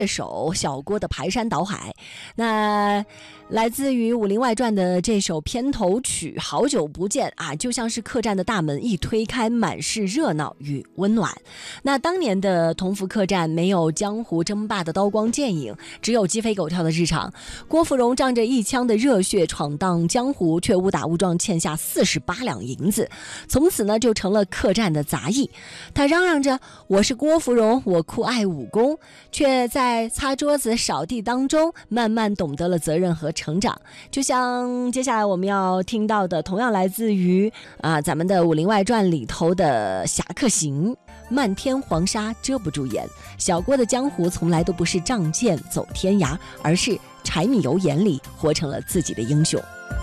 手小郭的排山倒海。那来自于《武林外传》的这首片头曲《好久不见》啊，就像是客栈的大门一推开，满是热闹与温暖。那当年的同福客栈没有江湖争霸的刀光剑影，只有鸡飞狗跳的日常。郭芙蓉仗着一腔的热血闯荡江湖，却误打误撞欠下48两银子，从此呢就成了客栈的杂役。他嚷嚷着我是郭芙蓉，我酷爱武功，却在擦桌子扫地当中慢慢懂得了责任和成长。就像接下来我们要听到的，同样来自于咱们的《武林外传》里头的侠客行。漫天黄沙遮不住眼，小郭的江湖从来都不是仗剑走天涯，而是柴米油盐里活成了自己的英雄。